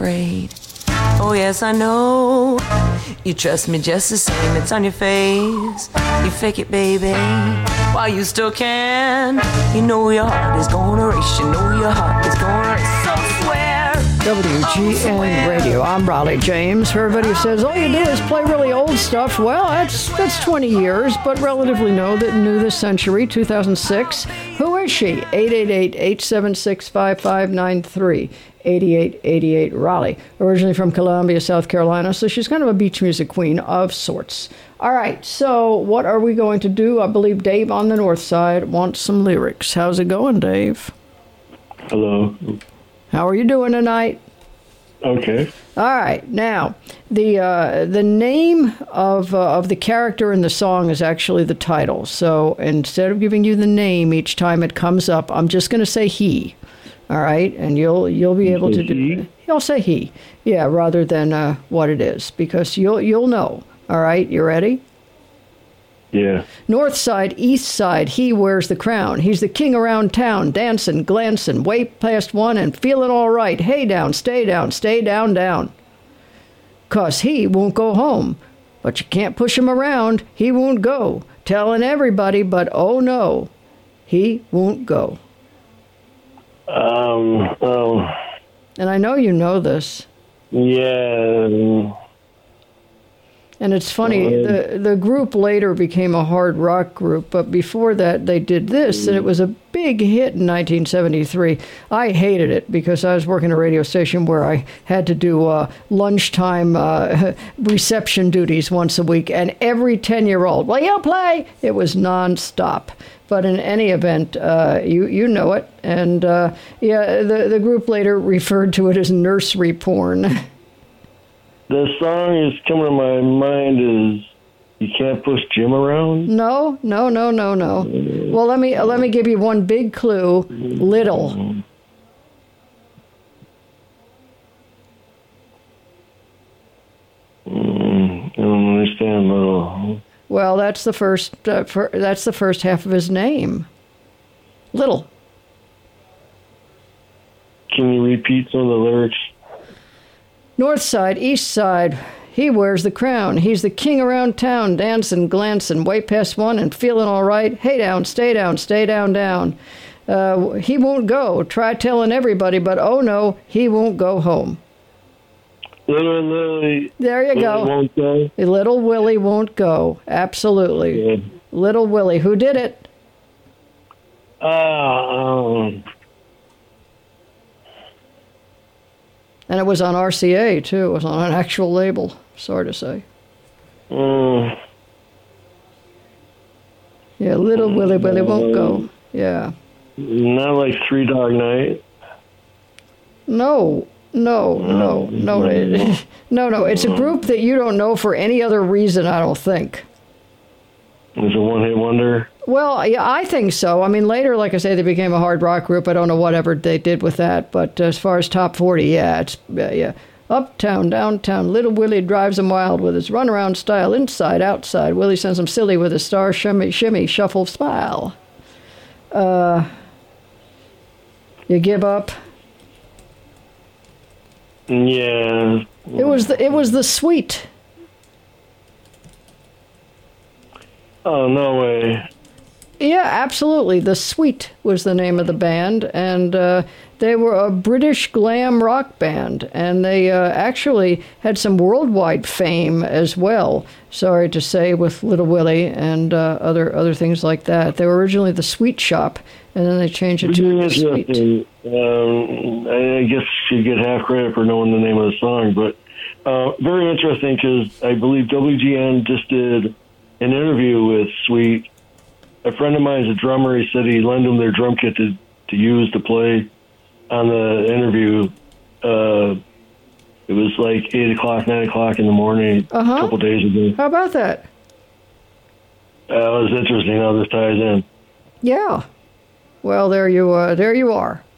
afraid. Oh yes, I know. You trust me just the same. It's on your face. You fake it, baby, while you still can. You know your heart is gonna race. You know your heart is gonna race. So swear. WGN Radio. I'm Raleigh James. For everybody who says all you do is play really old stuff, well, that's 20 years, but relatively new this century, 2006. Who is she? 888-876-5593. 8888 Raleigh. Originally from Columbia, South Carolina, so she's kind of a beach music queen of sorts. All right, so what are we going to do? I believe Dave on the north side wants some lyrics. How's it going, Dave? Hello. How are you doing tonight? Okay. All right. Now, the name of the character in the song is actually the title. So instead of giving you the name each time it comes up, I'm just going to say he. All right, and you'll be able to do. I'll say he. Yeah, rather than what it is, because you'll know. All right, you ready? Yeah. North side, east side, he wears the crown. He's the king around town, dancing, glancing, way past one and feeling all right. Hey down, stay down, down. 'Cause he won't go home. But you can't push him around, he won't go. Telling everybody, but oh no, he won't go. And I know you know this. Yeah. And it's funny, the group later became a hard rock group, but before that they did this, and it was a big hit in 1973. I hated it because I was working a radio station where I had to do lunchtime reception duties once a week, and every 10-year-old, will you play? It was nonstop. But in any event, you know it, and the group later referred to it as nursery porn. The song is coming to my mind is "You Can't Push Jim Around." No. Well, let me give you one big clue. Little. I don't understand Little. Well, that's the first half of his name. Little. Can you repeat some of the lyrics? North side, east side, he wears the crown. He's the king around town, dancing, glancing, way past one and feeling all right. Hey down, stay down, down. He won't go. Try telling everybody, but oh no, he won't go home. Little Willie. There you go. Won't go. Little Willie won't go. Absolutely. Yeah. Little Willie. Who did it? And it was on RCA, too. It was on an actual label. Sorry to say. Yeah, Little Willie won't go. Yeah. Not like Three Dog Night. No. It's a group that you don't know for any other reason, I don't think. It's a one-hit wonder? Well, yeah, I think so. I mean, later, like I say, they became a hard rock group. I don't know whatever they did with that. But as far as top 40, yeah, it's uptown, downtown. Little Willie drives him wild with his runaround style, inside, outside. Willie sends him silly with his star shimmy, shuffle, smile. You give up? Yeah. It was the Sweet. Oh, no way. Yeah, absolutely. The Sweet was the name of the band, and they were a British glam rock band, and they actually had some worldwide fame as well, sorry to say, with Little Willie and other things like that. They were originally the Sweet Shop, and then they changed it to the Sweet. I guess you get half credit for knowing the name of the song, but very interesting because I believe WGN just did an interview with Sweet. A friend of mine is a drummer. He said he lent them their drum kit to use to play on the interview. It was like 8 o'clock, 9 o'clock in the morning a couple days ago. How about that? It was interesting how this ties in. Yeah. Well, there you are.